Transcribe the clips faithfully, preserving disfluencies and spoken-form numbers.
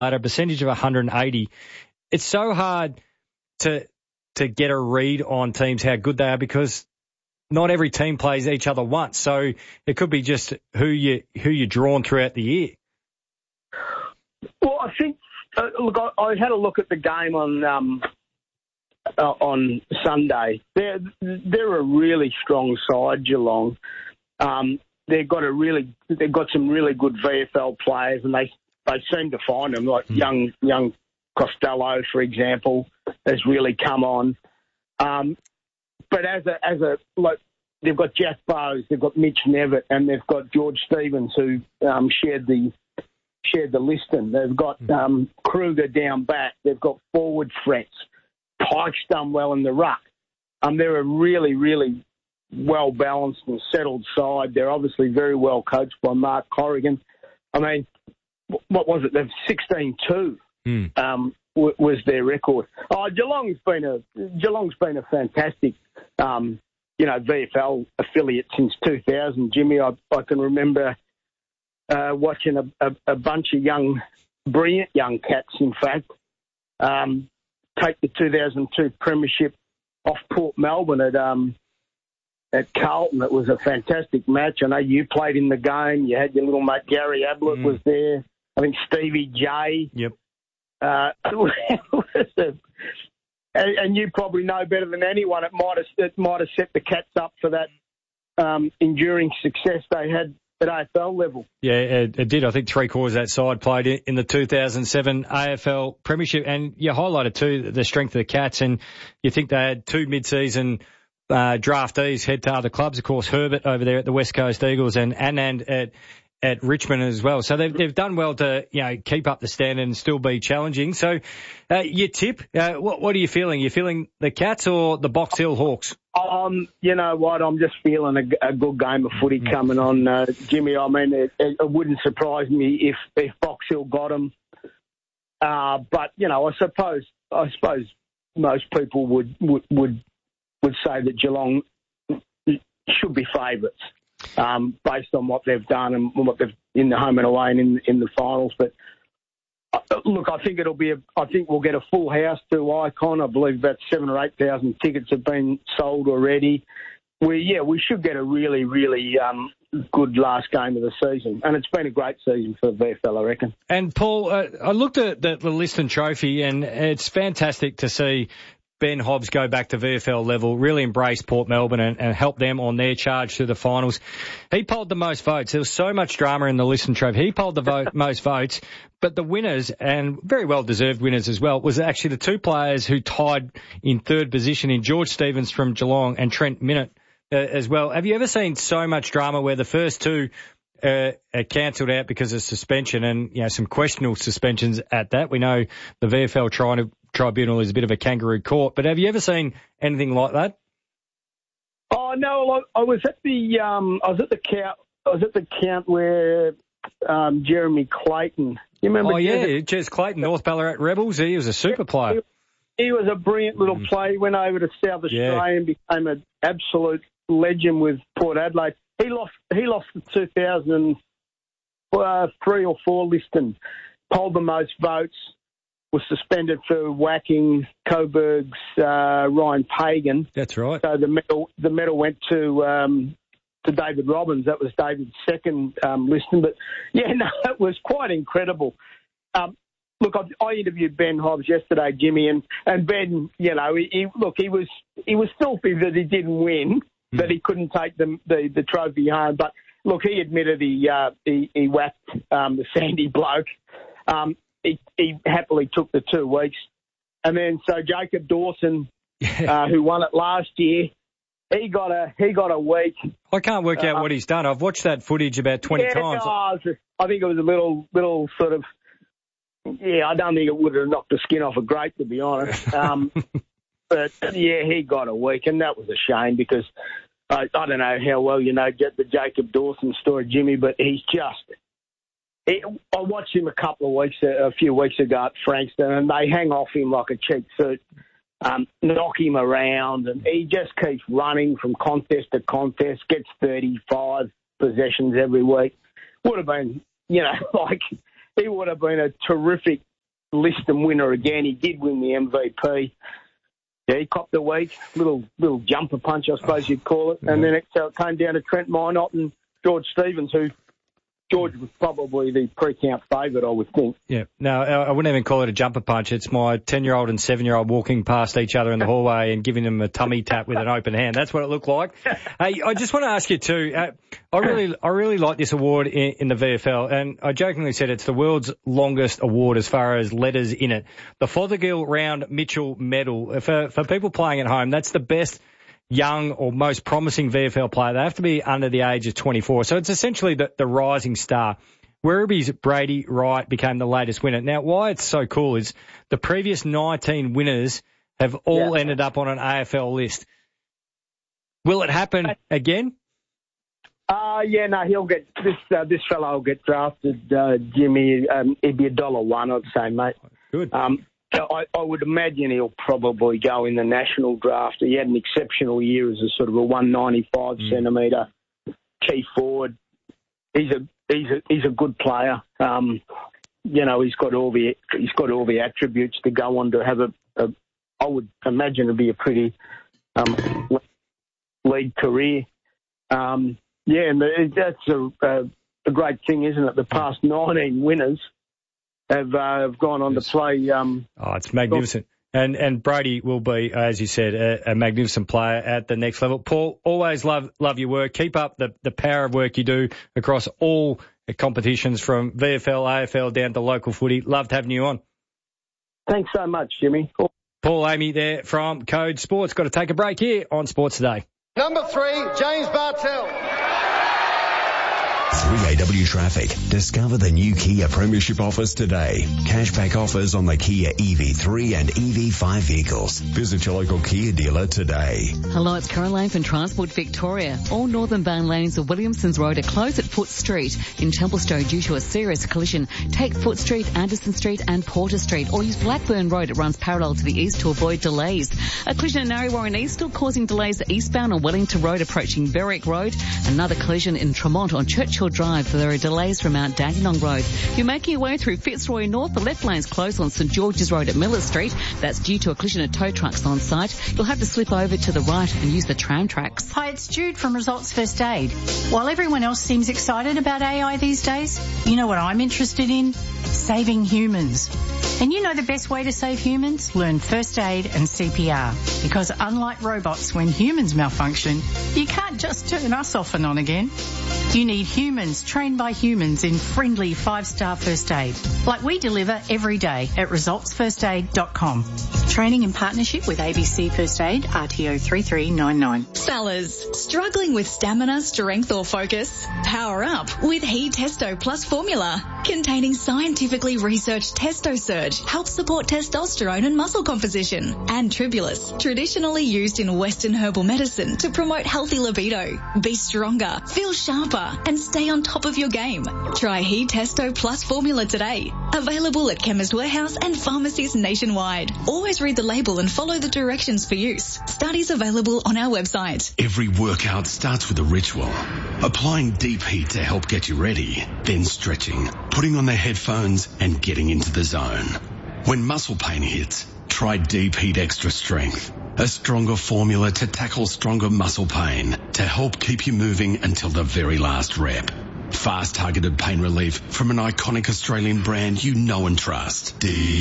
at a percentage of one hundred eighty. It's so hard to to get a read on teams how good they are because not every team plays each other once. So it could be just who you who you're drawn throughout the year. Well, I think uh, look, I, I had a look at the game on um, uh, on Sunday. They're they're a really strong side, Geelong. Um, they've got a really they've got some really good V F L players, and they they seem to find them like mm. young young Costello, for example, has really come on. Um, but as a as a like they've got Jack Bowes, they've got Mitch Nevitt, and they've got George Stevens who um, shared the shared the listing. They've got um, Kruger down back. They've got forward threats. Pike's done well in the ruck. Um, they're a really really well balanced and settled side. They're obviously very well coached by Mark Corrigan. I mean, what was it? They've sixteen two. Mm. Um, w- was their record. Oh, Geelong's been a Geelong's been a fantastic, um, you know, V F L affiliate since two thousand. Jimmy, I, I can remember uh, watching a, a, a bunch of young, brilliant young cats, in fact, um, take the two thousand two premiership off Port Melbourne at um, at Carlton. It was a fantastic match. I know you played in the game. You had your little mate Gary Ablett mm. was there. I think Stevie J. Yep. Uh, and, and you probably know better than anyone. It might have it might have set the Cats up for that um, enduring success they had at A F L level. Yeah, it, it did. I think three quarters of that side played in, in the two thousand seven A F L Premiership, and you highlighted too the strength of the Cats. And you think they had two mid-season uh, draftees head to other clubs. Of course, Herbert over there at the West Coast Eagles, and Anand at. at Richmond as well. So they've, they've done well to, you know, keep up the standard and still be challenging. So uh, your tip, uh, what, what are you feeling? You feeling the Cats or the Box Hill Hawks? Um, you know what? I'm just feeling a, a good game of footy coming on, uh, Jimmy. I mean, it, it, it wouldn't surprise me if, if Box Hill got them. Uh, but, you know, I suppose, I suppose most people would, would, would, would say that Geelong should be favourites. Um, based on what they've done and what they've in the home and away and in in the finals, but uh, look, I think it'll be a. I think we'll get a full house to Icon. I believe about seven or eight thousand tickets have been sold already. We yeah, we should get a really really um, good last game of the season, and it's been a great season for the V F L, I reckon. And Paul, uh, I looked at the, the Liston Trophy, and it's fantastic to see Ben Hobbs go back to V F L level, really embrace Port Melbourne and, and help them on their charge to the finals. He polled the most votes. There was so much drama in the Liston Trophy. He polled the vote, most votes, but the winners, and very well-deserved winners as well, was actually the two players who tied in third position in George Stevens from Geelong and Trent Minnett uh, as well. Have you ever seen so much drama where the first two uh, are cancelled out because of suspension and, you know, some questionable suspensions at that? We know the V F L trying to Tribunal is a bit of a kangaroo court, but have you ever seen anything like that? Oh no, I was at the um, I was at the count. I was at the count where um, Jeremy Clayton. You remember? Oh yeah, Jez Clayton, North Ballarat Rebels. He was a super player. He, he was a brilliant little mm. player. He went over to South Australia yeah. and became an absolute legend with Port Adelaide. He lost. He lost the two thousand three or four listing. Polled the most votes. Was suspended for whacking Coburg's uh, Ryan Pagan. That's right. So the medal, the medal went to um, to David Robbins. That was David's second um, listing. But yeah, no, it was quite incredible. Um, look, I, I interviewed Ben Hobbs yesterday, Jimmy, and, and Ben, you know, he, he look, he was he was filthy that he didn't win, mm. that he couldn't take the, the the trophy home. But look, he admitted he uh, he, he whacked um, the Sandy bloke. Um, He, he happily took the two weeks. And then so Jacob Dawson, uh, who won it last year, he got a he got a week. I can't work out uh, what he's done. I've watched that footage about twenty yeah, times. No, I think it was a little little sort of, yeah, I don't think it would have knocked the skin off a grape, to be honest. Um, but, yeah, he got a week, and that was a shame because I, I don't know how well you know the Jacob Dawson story, Jimmy, but he's just... It, I watched him a couple of weeks, a few weeks ago at Frankston, and they hang off him like a cheap suit, um, knock him around, and he just keeps running from contest to contest, gets thirty-five possessions every week. Would have been, you know, like, he would have been a terrific Liston winner again. He did win the M V P. Yeah, he copped the week. Little little jumper punch, I suppose you'd call it. And mm-hmm. then it uh, came down to Trent Minot and George Stevens, who George was probably the pre-count favourite, I would think. Yeah, no, I wouldn't even call it a jumper punch. It's my ten-year-old and seven-year-old walking past each other in the hallway and giving them a tummy tap with an open hand. That's what it looked like. Hey, I just want to ask you too. Uh, I really, I really like this award in, in the V F L, and I jokingly said it's the world's longest award as far as letters in it. The Fothergill Round Mitchell Medal. For for people playing at home, that's the best young or most promising V F L player. They have to be under the age of twenty-four. So it's essentially the, the rising star. Werribee Brady Wright became the latest winner. Now, why it's so cool is the previous nineteen winners have all yeah. ended up on an A F L list. Will it happen again? Uh, yeah, no, he'll get, this uh, this fellow will get drafted, uh, Jimmy. Um, he'd be a dollar one, I'd say, mate. Good. Um, I, I would imagine he'll probably go in the national draft. He had an exceptional year as a sort of a one ninety-five mm. centimetre key forward. He's a he's a he's a good player. Um, you know, he's got all the he's got all the attributes to go on to have a. a I would imagine it'd be a pretty um, lead career. Um, yeah, and that's a, a a great thing, isn't it? The past nineteen winners have uh, have gone on yes. to play. Um, oh, it's magnificent. And and Brady will be, as you said, a, a magnificent player at the next level. Paul, always love love your work. Keep up the, the power of work you do across all competitions from V F L, A F L down to local footy. Loved having you on. Thanks so much, Jimmy. Paul Amy there from Code Sports. Got to take a break here on Sports Today. Number three, James Bartell. three A W Traffic. Discover the new Kia Premiership offers today. Cashback offers on the Kia E V three and E V five vehicles. Visit your local Kia dealer today. Hello, it's Caroline from Transport Victoria. All northern bound lanes of Williamson's Road are closed at Foot Street in Templestowe due to a serious collision. Take Foot Street, Anderson Street and Porter Street, or use Blackburn Road. It runs parallel to the east to avoid delays. A collision in Narre East still causing delays eastbound on Wellington Road approaching Berwick Road. Another collision in Tremont on Churchill Drive. There are delays from Mount Dandenong Road. You're making your way through Fitzroy North. The left lane's closed on St George's Road at Miller Street. That's due to a collision of tow trucks on site. You'll have to slip over to the right and use the tram tracks. Hi, it's Jude from Results First Aid. While everyone else seems excited about A I these days, you know what I'm interested in? Saving humans. And you know the best way to save humans? Learn first aid and C P R. Because unlike robots, when humans malfunction, you can't just turn us off and on again. You need humans trained by humans in friendly five-star first aid, like we deliver every day at results first aid dot com. Training in partnership with A B C First Aid, R T O three three nine nine. Fellas, struggling with stamina, strength or focus? Power up with He Testo Plus formula. Containing scientifically researched Testo Surge, helps support testosterone and muscle composition. And Tribulus, traditionally used in Western herbal medicine to promote healthy libido. Be stronger, feel sharper, and stay on top of your game. Try He Testo Plus formula today. Available at Chemist Warehouse and pharmacies nationwide. Always read the label and follow the directions for use. Studies available on our website. Every workout starts with a ritual. Applying deep heat to help get you ready, then stretching, putting on the headphones and getting into the zone. When muscle pain hits, try Deep Heat Extra Strength, a stronger formula to tackle stronger muscle pain to help keep you moving until the very last rep. Fast targeted pain relief from an iconic Australian brand you know and trust.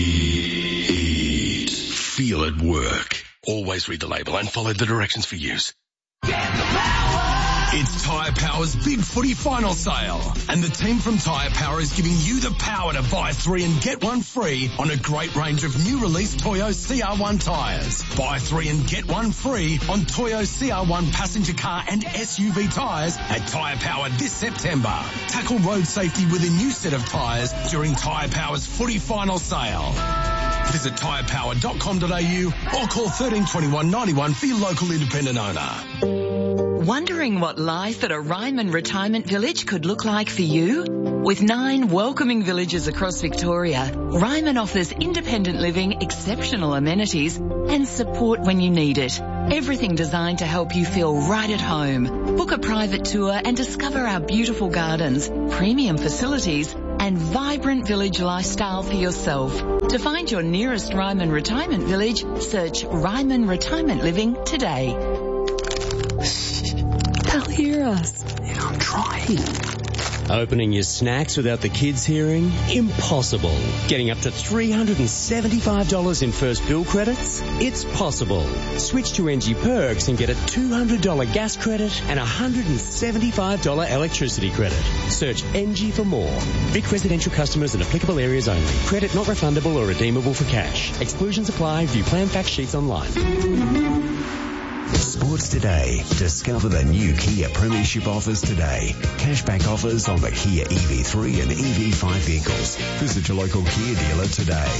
Deep. Feel it work. Always read the label and follow the directions for use. Get the power! It's Tyre Power's Big Footy Final Sale. And the team from Tyre Power is giving you the power to buy three and get one free on a great range of new release Toyo C R one tyres. Buy three and get one free on Toyo C R one passenger car and S U V tyres at Tyre Power this September. Tackle road safety with a new set of tyres during Tyre Power's Footy Final Sale. Visit tyre power dot com dot a u or call thirteen twenty-one ninety-one for your local independent owner. Wondering what life at a Ryman retirement village could look like for you? With nine welcoming villages across Victoria, Ryman offers independent living, exceptional amenities and support when you need it. Everything designed to help you feel right at home. Book a private tour and discover our beautiful gardens, premium facilities and vibrant village lifestyle for yourself. To find your nearest Ryman Retirement Village, search Ryman Retirement Living today. They'll hear us. Yeah, I'm trying. Opening your snacks without the kids hearing? Impossible. Getting up to three hundred seventy-five dollars in first bill credits? It's possible. Switch to N G Perks and get a two hundred dollars gas credit and a one hundred seventy-five dollars electricity credit. Search N G for more. Vic residential customers in applicable areas only. Credit not refundable or redeemable for cash. Exclusions apply. View plan fact sheets online. Sports Today. Discover the new Kia Premiership offers today. Cashback offers on the Kia E V three and E V five vehicles. Visit your local Kia dealer today.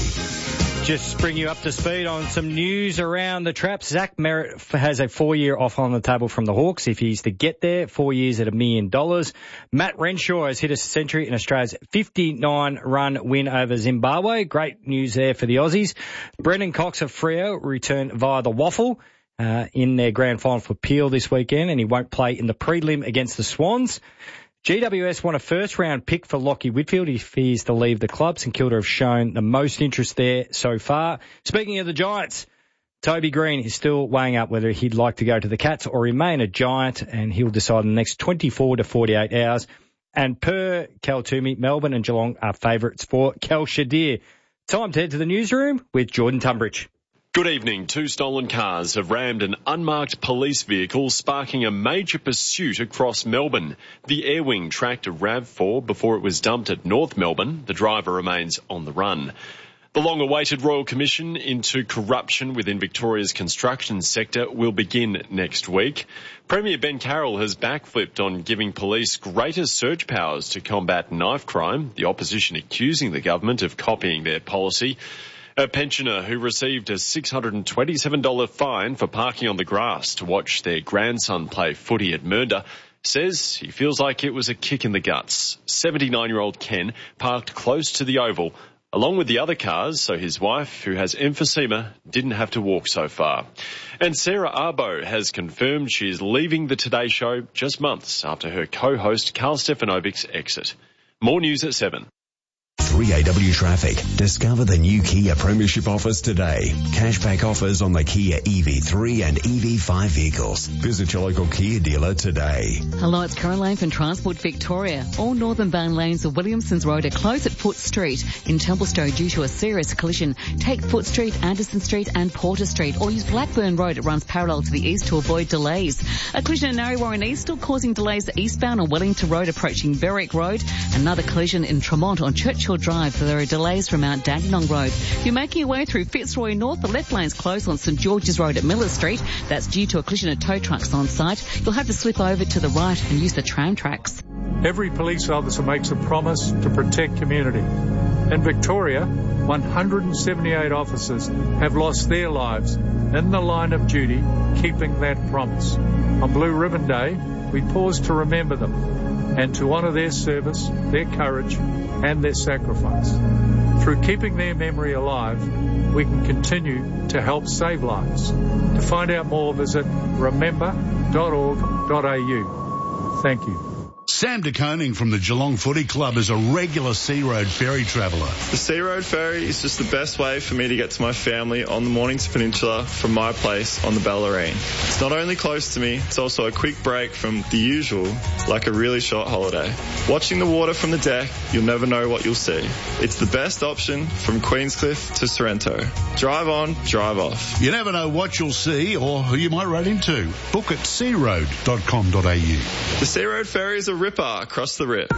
Just bring you up to speed on some news around the traps. Zach Merritt has a four-year offer on the table from the Hawks if he's to get there. Four years at a million dollars. Matt Renshaw has hit a century in Australia's fifty-nine run win over Zimbabwe. Great news there for the Aussies. Brendan Cox of Freo returned via the Waffle uh, in their grand final for Peel this weekend, and he won't play in the prelim against the Swans. G W S won a first-round pick for Lockie Whitfield if he is to leave the club. St Kilda have shown the most interest there so far. Speaking of the Giants, Toby Green is still weighing up whether he'd like to go to the Cats or remain a Giant, and he'll decide in the next twenty-four to forty-eight hours. And per Cal Toomey, Melbourne and Geelong are favourites for Cal Shadir. Time to head to the newsroom with Jordan Tunbridge. Good evening. Two stolen cars have rammed an unmarked police vehicle, sparking a major pursuit across Melbourne. The Air Wing tracked a RAV four before it was dumped at North Melbourne. The driver remains on the run. The long-awaited Royal Commission into corruption within Victoria's construction sector will begin next week. Premier Ben Carroll has backflipped on giving police greater search powers to combat knife crime, the opposition accusing the government of copying their policy. A pensioner who received a six hundred twenty-seven dollars fine for parking on the grass to watch their grandson play footy at Mernda says he feels like it was a kick in the guts. seventy-nine-year-old Ken parked close to the Oval along with the other cars, so his wife, who has emphysema, didn't have to walk so far. And Sarah Arbo has confirmed she is leaving the Today Show just months after her co-host Carl Stefanovic's exit. More news at seven. three A W Traffic. Discover the new Kia Premiership offers today. Cashback offers on the Kia E V three and E V five vehicles. Visit your local Kia dealer today. Hello, it's Caroline from Transport Victoria. All northern-bound lanes of Williamsons Road are closed at Foot Street in Templestowe due to a serious collision. Take Foot Street, Anderson Street and Porter Street, or use Blackburn Road. It runs parallel to the east to avoid delays. A collision in Narrewarren East still causing delays eastbound on Wellington Road approaching Berwick Road. Another collision in Tremont on Churchill Drive, so there are delays from Mount Dandenong Road. If you're making your way through Fitzroy North, the left lane's closed on St George's Road at Miller Street. That's due to a collision of tow trucks on site. You'll have to slip over to the right and use the tram tracks. Every police officer makes a promise to protect community. In Victoria, one hundred seventy-eight officers have lost their lives in the line of duty, keeping that promise. On Blue Ribbon Day, we pause to remember them and to honour their service, their courage and their sacrifice. Through keeping their memory alive, we can continue to help save lives. To find out more, visit remember dot org dot a u. Thank you. Sam de Koning from the Geelong Footy Club is a regular Sea Road ferry traveller. The Sea Road ferry is just the best way for me to get to my family on the Mornington Peninsula from my place on the Bellarine. It's not only close to me, it's also a quick break from the usual, like a really short holiday. Watching the water from the deck, you'll never know what you'll see. It's the best option from Queenscliff to Sorrento. Drive on, drive off. You never know what you'll see or who you might run into. Book at sea road dot com dot a u. The Sea Road ferry is a ripper across the rip.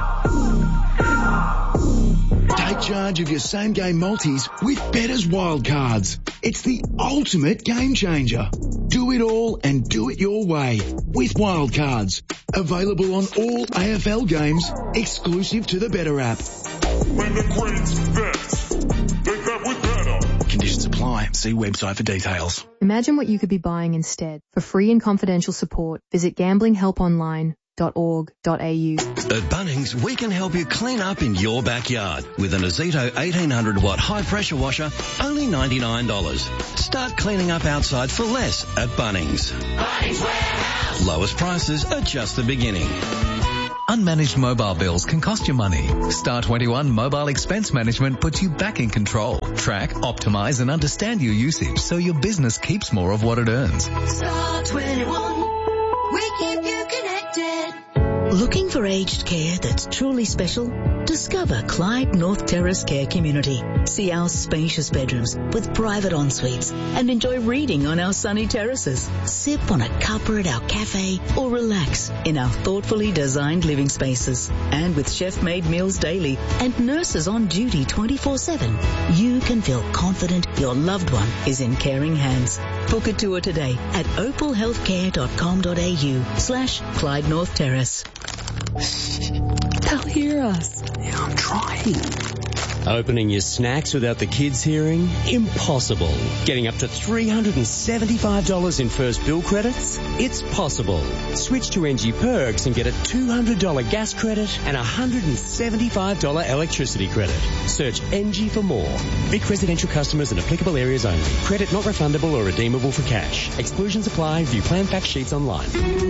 Take charge of your same game multis with Better's Wildcards. It's the ultimate game changer. Do it all and do it your way with Wildcards. Available on all A F L games, exclusive to the Better app. When the greats bet, they bet with Better. Conditions apply. See website for details. Imagine what you could be buying instead. For free and confidential support, visit gambling help online dot org dot a u. At Bunnings, we can help you clean up in your backyard with an Azito eighteen hundred watt high pressure washer, only ninety-nine dollars. Start cleaning up outside for less at Bunnings. Bunnings Warehouse. Lowest prices are just the beginning. Unmanaged mobile bills can cost you money. Star twenty-one Mobile Expense Management puts you back in control. Track, optimise and understand your usage so your business keeps more of what it earns. Star twenty-one, we keep you connected. Looking for aged care that's truly special? Discover Clyde North Terrace Care Community. See our spacious bedrooms with private en-suites and enjoy reading on our sunny terraces. Sip on a cuppa at our cafe or relax in our thoughtfully designed living spaces. And with chef-made meals daily and nurses on duty twenty-four seven, you can feel confident your loved one is in caring hands. Book a tour today at opalhealthcare.com.au slash Clyde North Terrace. They'll hear us. Yeah, I'm trying. Opening your snacks without the kids hearing? Impossible. Getting up to three hundred seventy-five dollars in first bill credits? It's possible. Switch to N G Perks and get a two hundred dollars gas credit and a one hundred seventy-five dollars electricity credit. Search N G for more. Vic residential customers in applicable areas only. Credit not refundable or redeemable for cash. Exclusions apply. View plan fact sheets online.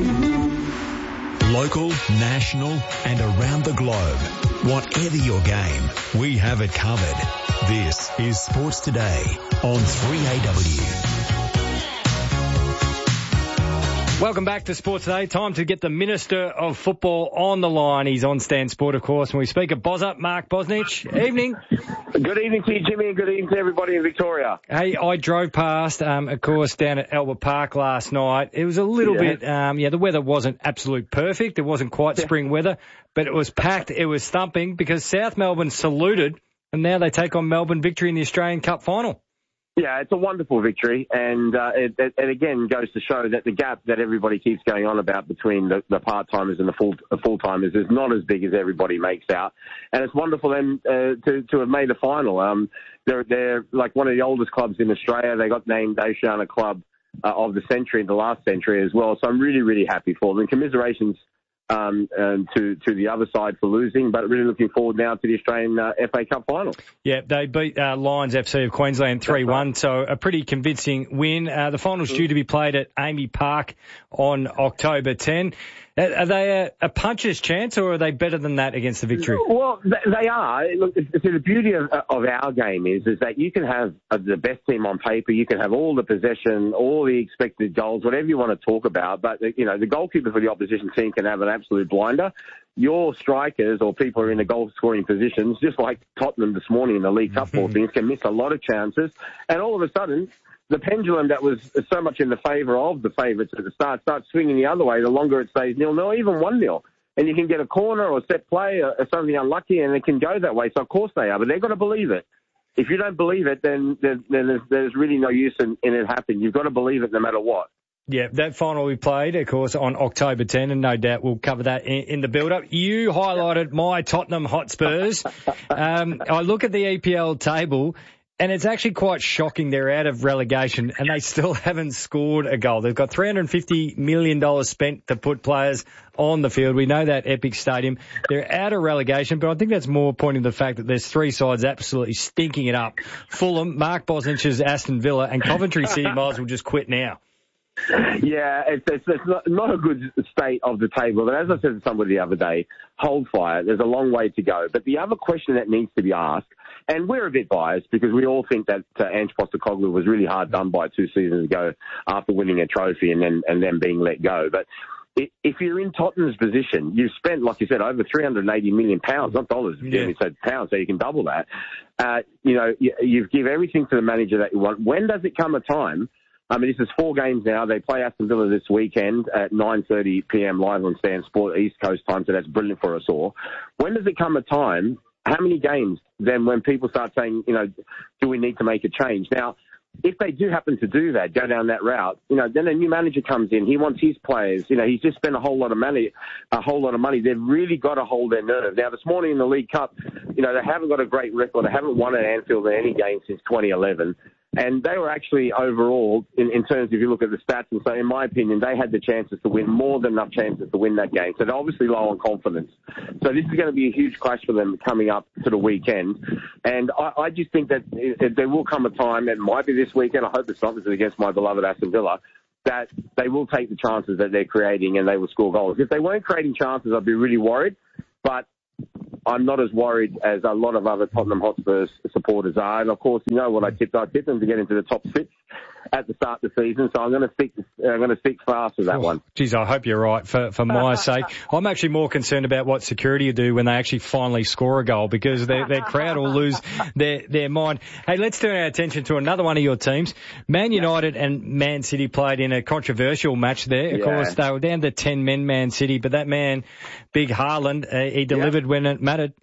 Local, national and around the globe. Whatever your game, we have it covered. This is Sports Today on three A W. Welcome back to Sports Today. Time to get the Minister of Football on the line. He's on Stan Sport, of course, and we speak of Bozza, Mark Bosnich. Evening. Good evening to you, Jimmy, and good evening to everybody in Victoria. Hey, I drove past, um, of course, down at Albert Park last night. It was a little Yeah. bit, um, yeah, the weather wasn't absolute perfect. It wasn't quite Yeah. spring weather, but it was packed. It was thumping because South Melbourne saluted, and now they take on Melbourne Victory in the Australian Cup final. Yeah, it's a wonderful victory, and uh, it, it, it again goes to show that the gap that everybody keeps going on about between the, the part-timers and the full the full-timers is not as big as everybody makes out. And it's wonderful them uh, to to have made the final. Um, they're they're like one of the oldest clubs in Australia. They got named Oceania Club uh, of the century, the last century as well. So I'm really really happy for them. Commiserations. Um, um, to, to the other side for losing, but really looking forward now to the Australian uh, F A Cup final. Yeah, they beat uh, Lions F C of Queensland three one, right. So a pretty convincing win. Uh, the final's mm-hmm. due to be played at Amy Park on October tenth. Are they a, a puncher's chance, or are they better than that against the Victory? Well, they are. Look, the beauty of, of our game is is that you can have the best team on paper, you can have all the possession, all the expected goals, whatever you want to talk about, but, you know, the goalkeeper for the opposition team can have an absolute blinder. Your strikers or people who are in the goal-scoring positions, just like Tottenham this morning in the League Cup, mm-hmm. things can miss a lot of chances, and all of a sudden, the pendulum that was so much in the favour of the favourites at the start starts swinging the other way the longer it stays nil-nil, even one nil. And you can get a corner or set play or, or something unlucky, and it can go that way. So, of course, they are, but they've got to believe it. If you don't believe it, then, then, then there's, there's really no use in, in it happening. You've got to believe it no matter what. Yeah, that final we played, of course, on October tenth, and no doubt we'll cover that in, in the build-up. You highlighted my Tottenham Hotspurs. um, I look at the E P L table, and it's actually quite shocking. They're out of relegation, and they still haven't scored a goal. They've got three hundred fifty million dollars spent to put players on the field. We know that Epic Stadium. They're out of relegation, but I think that's more pointing to the fact that there's three sides absolutely stinking it up. Fulham, Mark Bosnich's Aston Villa, and Coventry City might as well just quit now. Yeah, it's, it's, it's not, not a good state of the table. But as I said to somebody the other day, hold fire. There's a long way to go. But the other question that needs to be asked, and we're a bit biased because we all think that uh, Ange Postecoglou was really hard done by two seasons ago after winning a trophy and then and then being let go. But if you're in Tottenham's position, you've spent, like you said, over three hundred eighty million pounds, not dollars, yeah. you said pounds, so you can double that. Uh, you know, you, you've give everything to the manager that you want. When does it come a time? I mean, this is four games now. They play Aston Villa this weekend at nine thirty p.m. live on Stan Sport, East Coast time, so that's brilliant for us all. When does it come a time, how many games, then when people start saying, you know, do we need to make a change? Now, if they do happen to do that, go down that route, you know, then a new manager comes in. He wants his players. You know, he's just spent a whole lot of money, a whole lot of money. They've really got to hold their nerve. Now, this morning in the League Cup, you know, they haven't got a great record. They haven't won at Anfield in any game since twenty eleven. And they were actually overall, in, in terms of if you look at the stats, and so in my opinion, they had the chances to win, more than enough chances to win that game. So they're obviously low on confidence. So this is going to be a huge clash for them coming up to the weekend. And I, I just think that it, it, there will come a time, it might be this weekend, I hope it's not, this is against my beloved Aston Villa, that they will take the chances that they're creating and they will score goals. If they weren't creating chances, I'd be really worried. But I'm not as worried as a lot of other Tottenham Hotspur supporters are. And, of course, you know what I tipped. I tipped them to get into the top six at the start of the season, so I'm going to stick. I'm going to stick fast with that oh, one. Geez, I hope you're right. For for my sake, I'm actually more concerned about what security will do when they actually finally score a goal, because their their crowd will lose their their mind. Hey, let's turn our attention to another one of your teams. Man United yeah. and Man City played in a controversial match there. Of yeah. course, they were down to ten men, Man City, but that man, Big Haaland, uh, he delivered yeah. when it mattered.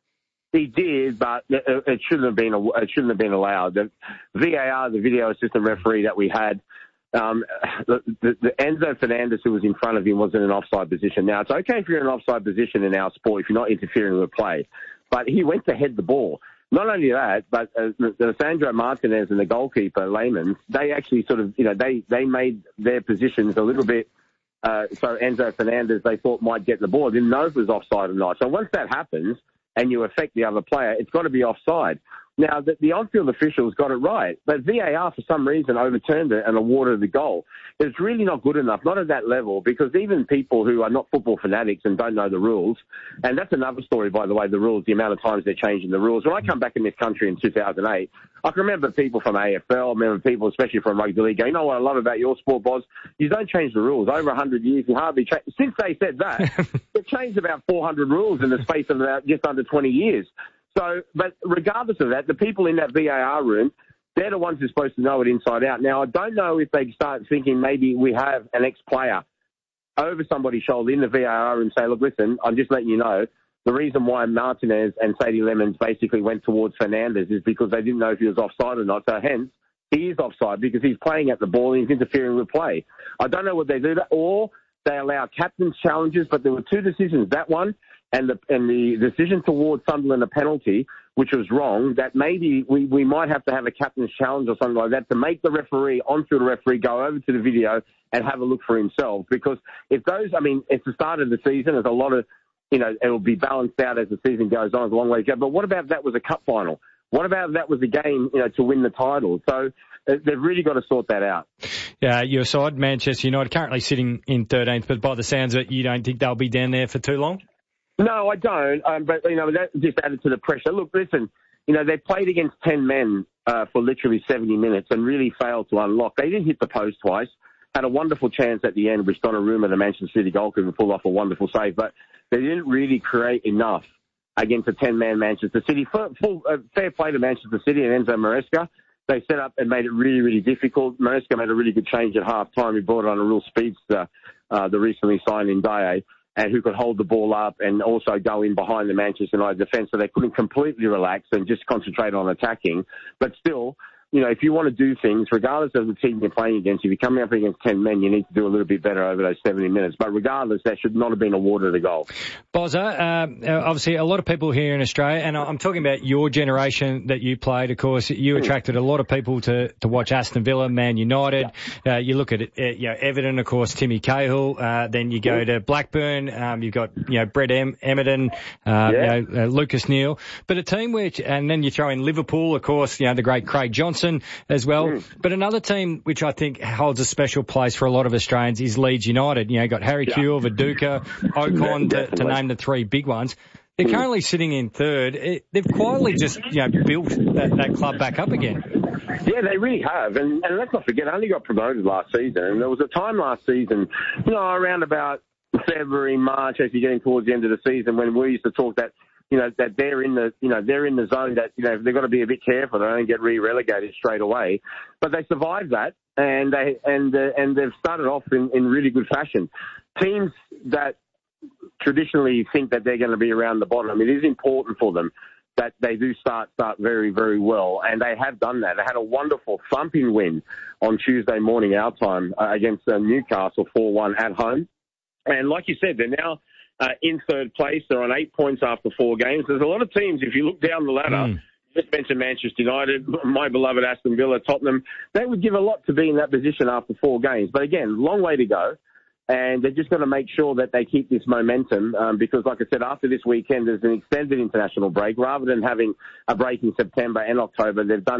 He did, but it shouldn't have been. It shouldn't have been allowed. The V A R, the video assistant referee that we had, um, the, the, the Enzo Fernandez, who was in front of him, was in an offside position. Now, it's okay if you're in an offside position in our sport if you're not interfering with play, but he went to head the ball. Not only that, but uh, the Sandro Martinez and the goalkeeper Lehmann, they actually sort of, you know, they they made their positions a little bit. Uh, so Enzo Fernandez, they thought might get the ball. Didn't know if it was offside or not. So once that happens, and you affect the other player, it's got to be offside. Now, the, the on-field officials got it right, but V A R, for some reason, overturned it and awarded the goal. It's really not good enough, not at that level, because even people who are not football fanatics and don't know the rules, and that's another story, by the way, the rules, the amount of times they're changing the rules. When I come back in this country in two thousand eight, I can remember people from A F L, I remember people, especially from rugby league, going, you know what I love about your sport, Boz? You don't change the rules. Over one hundred years, you hardly change. Since they said that, they've changed about four hundred rules in the space of about just under twenty years. So, but regardless of that, the people in that V A R room, they're the ones who are supposed to know it inside out. Now, I don't know if they start thinking maybe we have an ex-player over somebody's shoulder in the V A R room and say, look, listen, I'm just letting you know, the reason why Martinez and Sadie Lemons basically went towards Fernandez is because they didn't know if he was offside or not. So hence, he is offside because he's playing at the ball and he's interfering with play. I don't know what they do, that, or they allow captain's challenges, but there were two decisions, that one and the and the decision towards Sunderland a penalty, which was wrong, that maybe we, we might have to have a captain's challenge or something like that to make the referee, on-field referee, go over to the video and have a look for himself. Because if those, I mean, it's the start of the season, there's a lot of, you know, it will be balanced out as the season goes on, it's a long way to go. But what about if that was a cup final? What about if that was a game, you know, to win the title? So uh, they've really got to sort that out. Yeah, your side, Manchester United, currently sitting in thirteenth, but by the sounds of it, you don't think they'll be down there for too long? No, I don't. Um, but, you know, that just added to the pressure. Look, listen, you know, they played against ten men uh, for literally seventy minutes and really failed to unlock. They did hit the post twice, had a wonderful chance at the end, which Donnarumma, the Manchester City goalkeeper, pulled off a wonderful save. But they didn't really create enough against a ten-man Manchester City. Full, full, uh, fair play to Manchester City and Enzo Maresca. They set up and made it really, really difficult. Maresca made a really good change at half-time. He brought on a real speedster, uh, the recently signed Ndiaye, and who could hold the ball up and also go in behind the Manchester United defence, so they couldn't completely relax and just concentrate on attacking. But still, you know, if you want to do things, regardless of the team you're playing against, if you're coming up against ten men, you need to do a little bit better over those seventy minutes. But regardless, that should not have been awarded a goal. Bozza, uh, obviously a lot of people here in Australia, and I'm talking about your generation that you played, of course, you attracted a lot of people to, to watch Aston Villa, Man United. Yeah. Uh, you look at, uh, you know, Everton, of course, Timmy Cahill. Uh, then you go to Blackburn. Um, you've got, you know, Brett em- Emerton, uh, yeah. you know, uh, Lucas Neal. But a team which, and then you throw in Liverpool, of course, you know, the great Craig Johnson as well. Mm. But another team which I think holds a special place for a lot of Australians is Leeds United. You know, got Harry yeah. Kewell, Viduka, Ocon to, to name the three big ones. They're mm. currently sitting in third. It, they've quietly just, you know, built that, that club back up again. Yeah, they really have. And, and let's not forget, they only got promoted last season. And there was a time last season, you know, around about February, March, as you're getting towards the end of the season, when we used to talk that, you know, that they're in the, you know, they're in the zone that, you know, they've got to be a bit careful. They don't get re-relegated straight away. But they survived that, and they, and, uh, and they've started off in, in really good fashion. Teams that traditionally think that they're going to be around the bottom, it is important for them that they do start, start very, very well. And they have done that. They had a wonderful thumping win on Tuesday morning, our time, uh, against uh, Newcastle four one at home. And like you said, they're now, Uh, in third place. They're on eight points after four games. There's a lot of teams, if you look down the ladder, mm. just mentioned Manchester United, my beloved Aston Villa, Tottenham, they would give a lot to be in that position after four games. But again, long way to go. And they're just going to make sure that they keep this momentum um, because, like I said, after this weekend, there's an extended international break. Rather than having a break in September and October, they've done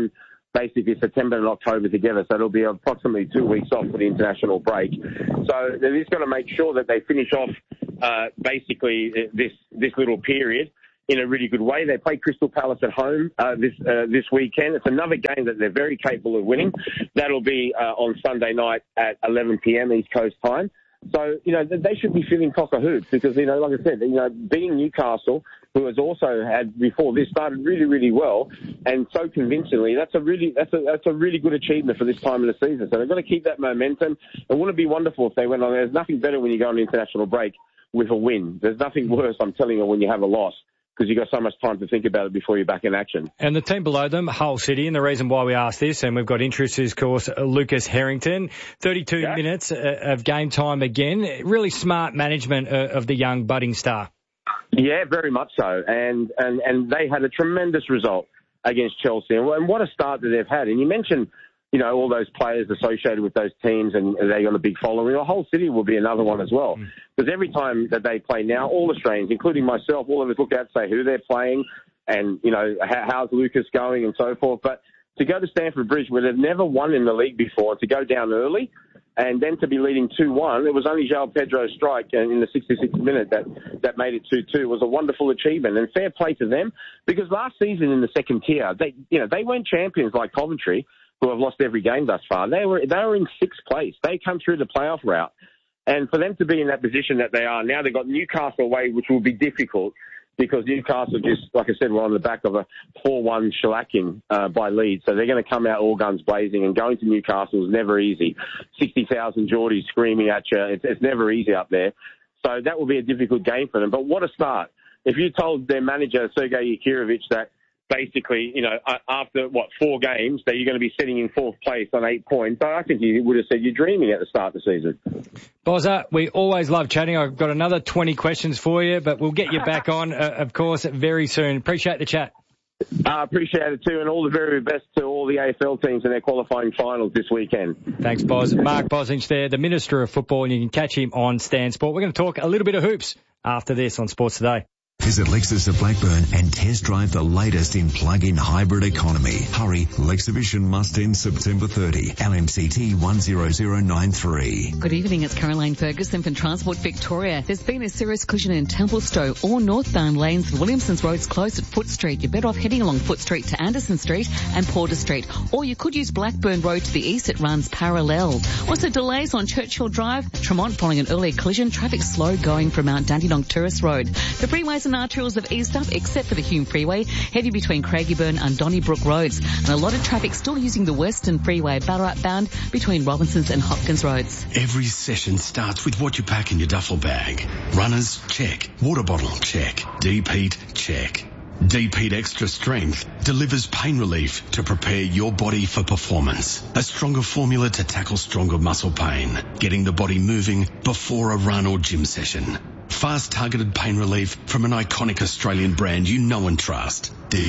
basically September and October together. So it'll be approximately two weeks off for the international break. So they're just going to make sure that they finish off uh, basically this this little period in a really good way. They play Crystal Palace at home uh, this uh, this weekend. It's another game that they're very capable of winning. That'll be uh, on Sunday night at eleven p.m. East Coast time. So, you know, they should be feeling cock a hoop because, you know, like I said, you know, beating Newcastle, who has also had before this started really, really well and so convincingly, that's a really, that's a, that's a really good achievement for this time of the season. So they've got to keep that momentum. It wouldn't be wonderful if they went on. There's nothing better when you go on an international break with a win. There's nothing worse, I'm telling you, when you have a loss, because you've got so much time to think about it before you're back in action. And the team below them, Hull City, and the reason why we asked this, and we've got interest is, of course, Lucas Harrington. thirty-two yeah. minutes of game time again. Really smart management of the young budding star. Yeah, very much so. And, and, and they had a tremendous result against Chelsea. And what a start that they've had. And you mentioned, you know, all those players associated with those teams and they got a big following. The Hull City will be another one as well. Because every time that they play now, all Australians, including myself, all of us look out and say who they're playing and, you know, how, how's Lucas going and so forth. But to go to Stamford Bridge where they've never won in the league before, to go down early and then to be leading two one, it was only João Pedro's strike in the sixty-sixth minute that, that made it two two. Was a wonderful achievement and fair play to them because last season in the second tier, they, you know, they weren't champions like Coventry, who have lost every game thus far. They were they were in sixth place. They come through the playoff route. And for them to be in that position that they are now, they've got Newcastle away, which will be difficult because Newcastle just, like I said, were on the back of a four one shellacking uh, by Leeds. So they're going to come out all guns blazing, and going to Newcastle is never easy. sixty thousand Geordies screaming at you. It's, it's never easy up there. So that will be a difficult game for them. But what a start. If you told their manager, Sergei Yakirovich, that basically, you know, after, what, four games, that you're going to be sitting in fourth place on eight points, I think you would have said you're dreaming at the start of the season. Bozza, we always love chatting. I've got another twenty questions for you, but we'll get you back on, uh, of course, very soon. Appreciate the chat. I uh, appreciate it too, and all the very best to all the A F L teams in their qualifying finals this weekend. Thanks, Boz. Mark Bosnich there, the Minister of Football, and you can catch him on Stan Sport. We're going to talk a little bit of hoops after this on Sports Today. Visit Lexus of Blackburn and test drive the latest in plug-in hybrid economy. Hurry, Lexhibition must end September thirtieth. L M C T one zero zero nine three. Good evening, it's Caroline Ferguson from Transport Victoria. There's been a serious collision in Templestowe or northbound lanes. Williamson's Road's closed at Foot Street. You're better off heading along Foot Street to Anderson Street and Porter Street. Or you could use Blackburn Road to the east. It runs parallel. Also delays on Churchill Drive, Tremont following an earlier collision. Traffic slow going from Mount Dandenong Tourist Road. The freeways and arterials have eased up except for the Hume Freeway, heavy between Craigieburn and Donnybrook Roads. And a lot of traffic still using the Western Freeway, Ballarat bound between Robinsons and Hopkins Roads. Every session starts with what you pack in your duffel bag. Runners, check. Water bottle, check. Deep heat, check. Deep Heat Extra Strength delivers pain relief to prepare your body for performance. A stronger formula to tackle stronger muscle pain, getting the body moving before a run or gym session. Fast targeted pain relief from an iconic Australian brand you know and trust. Deep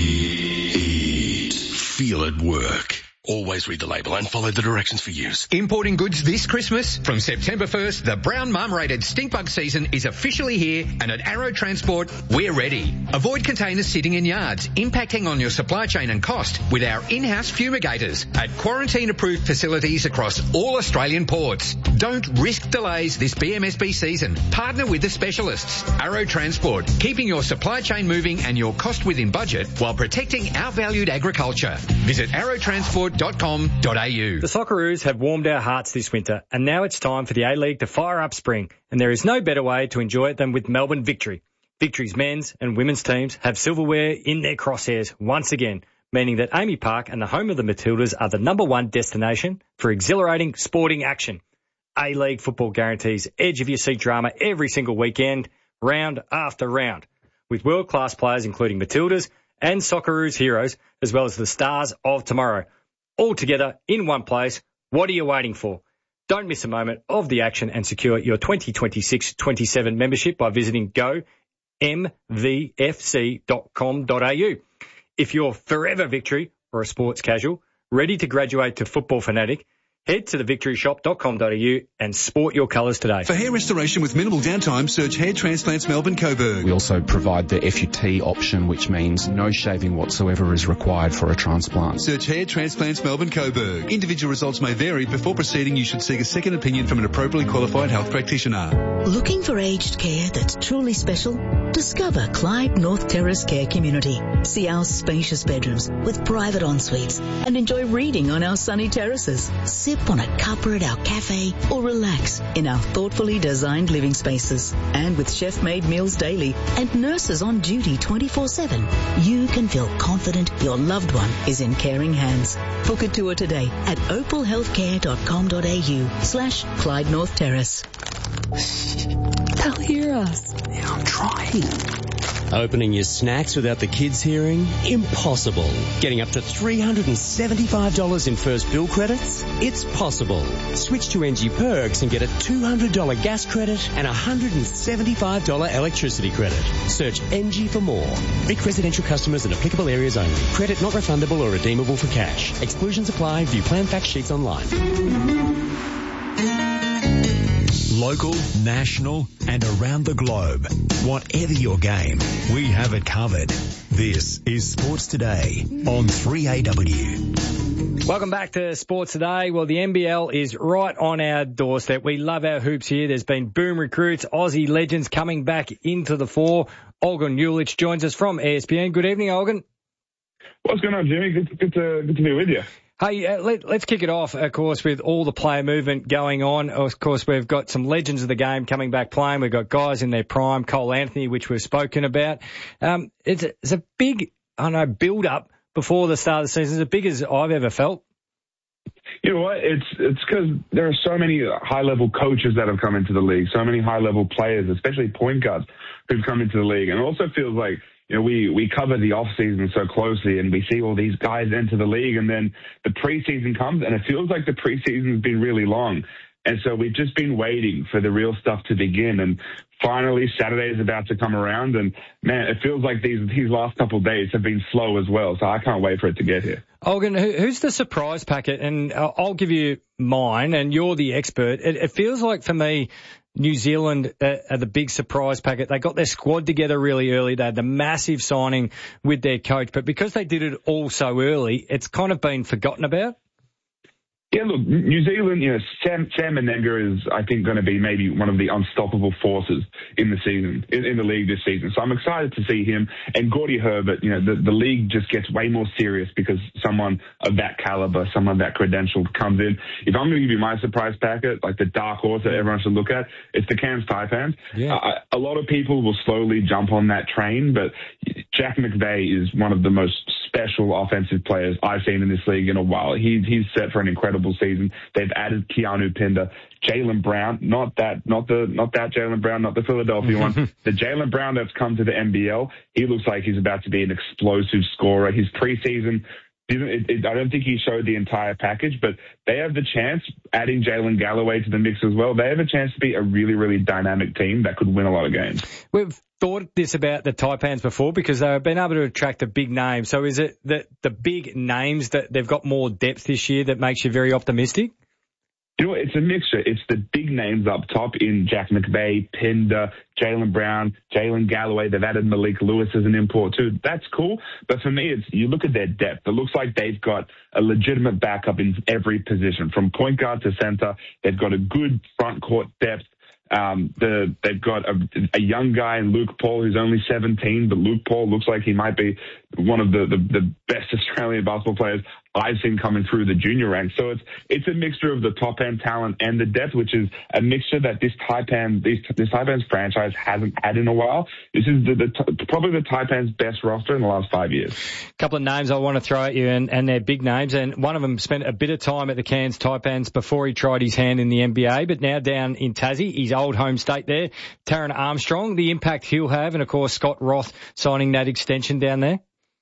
Heat. Feel it work. Always read the label and follow the directions for use. Importing goods this Christmas? From September first, the brown marmorated stink bug season is officially here, and at Arrow Transport, we're ready. Avoid containers sitting in yards, impacting on your supply chain and cost with our in-house fumigators at quarantine-approved facilities across all Australian ports. Don't risk delays this B M S B season. Partner with the specialists. Arrow Transport, keeping your supply chain moving and your cost within budget while protecting our valued agriculture. Visit arrow transport dot com dot a u. The Socceroos have warmed our hearts this winter, and now it's time for the A-League to fire up spring, and there is no better way to enjoy it than with Melbourne Victory. Victory's men's and women's teams have silverware in their crosshairs once again, meaning that Amy Park and the home of the Matildas are the number one destination for exhilarating sporting action. A-League football guarantees edge of your seat drama every single weekend, round after round, with world-class players including Matildas and Socceroos heroes, as well as the stars of tomorrow. All together in one place. What are you waiting for? Don't miss a moment of the action and secure your twenty twenty-six twenty-seven membership by visiting go m v f c dot com dot a u. If you're forever Victory or a sports casual, ready to graduate to football fanatic, Head to the victory shop dot com dot a u and sport your colours today. For hair restoration with minimal downtime, search Hair Transplants Melbourne Coburg. We also provide the F U T option, which means no shaving whatsoever is required for a transplant. Search Hair Transplants Melbourne Coburg. Individual results may vary. Before proceeding, you should seek a second opinion from an appropriately qualified health practitioner. Looking for aged care that's truly special? Discover Clyde North Terrace Care Community. See our spacious bedrooms with private en-suites and enjoy reading on our sunny terraces. Sip on a cuppa at our cafe or relax in our thoughtfully designed living spaces. And with chef-made meals daily and nurses on duty twenty-four seven, you can feel confident your loved one is in caring hands. Book a tour today at opal healthcare dot com dot a u slash Clyde North Terrace. They'll hear us. Yeah, I'm trying. Opening your snacks without the kids hearing? Impossible. Getting up to three hundred seventy-five dollars in first bill credits? It's possible. Switch to N G Perks and get a two hundred dollars gas credit and a one hundred seventy-five dollars electricity credit. Search N G for more. Vic residential customers in applicable areas only. Credit not refundable or redeemable for cash. Exclusions apply. View plan fact sheets online. Local, national and around the globe. Whatever your game, we have it covered. This is Sports Today on three A W. Welcome back to Sports Today. Well, the N B L is right on our doorstep. We love our hoops here. There's been boom recruits, Aussie legends coming back into the fore. Olgun Ulich joins us from E S P N. Good evening, Olgun. What's going on, Jimmy? Good, good, to, good to be with you. Hey, uh, let, let's kick it off, of course, with all the player movement going on. Of course, we've got some legends of the game coming back playing. We've got guys in their prime, Cole Anthony, which we've spoken about. Um, it's, a, it's a big, I don't know, build-up before the start of the season. It's as big as I've ever felt. You know what? It's it's because there are so many high-level coaches that have come into the league, so many high-level players, especially point guards, who've come into the league. And it also feels like, you know, we, we cover the off-season so closely and we see all these guys enter the league, and then the preseason comes and it feels like the preseason's been really long. And so we've just been waiting for the real stuff to begin. And finally, Saturday is about to come around. And, man, it feels like these these last couple of days have been slow as well. So I can't wait for it to get here. Olgun, who, who's the surprise packet? And I'll give you mine, and you're the expert. It, it feels like, for me, New Zealand uh, are the big surprise packet. They got their squad together really early. They had the massive signing with their coach. But because they did it all so early, it's kind of been forgotten about. Yeah, look, New Zealand, you know, Sam, Sam Menenga is, I think, going to be maybe one of the unstoppable forces in the season, in, in the league this season. So I'm excited to see him. And Gordy Herbert, you know, the, the league just gets way more serious because someone of that caliber, someone of that credential comes in. If I'm going to give you my surprise packet, like the dark horse that everyone should look at, it's the Cairns Taipans. Yeah. Uh, a lot of people will slowly jump on that train, but Jack McVeigh is one of the most special offensive players I've seen in this league in a while. He, he's set for an incredible season. They've added Keanu Pinder, Jaylen Brown, not that, not the, not that Jaylen Brown, not the Philadelphia one. The Jaylen Brown that's come to the N B L, he looks like he's about to be an explosive scorer. His preseason, it, it, I don't think he showed the entire package, but they have the chance, adding Jalen Galloway to the mix as well, they have a chance to be a really, really dynamic team that could win a lot of games. We've thought this about the Taipans before because they've been able to attract a big name. So is it that the big names that they've got more depth this year that makes you very optimistic? You know, it's a mixture. It's the big names up top in Jack McVeigh, Pinder, Jaylen Brown, Jalen Galloway. They've added Malik Lewis as an import too. That's cool. But for me, it's you look at their depth. It looks like they've got a legitimate backup in every position, from point guard to center. They've got a good front court depth. Um, the, they've got a, a young guy in Luke Paul who's only seventeen, but Luke Paul looks like he might be one of the, the, the best Australian basketball players I've seen coming through the junior ranks. So it's it's a mixture of the top end talent and the depth, which is a mixture that this Taipan this, this Taipan's franchise hasn't had in a while. This is the, the probably the Taipan's best roster in the last five years. A couple of names I want to throw at you, and, and they're big names. And one of them spent a bit of time at the Cairns Taipans before he tried his hand in the N B A, but now down in Tassie, his old home state there. Taran Armstrong, the impact he'll have, and of course Scott Roth signing that extension down there.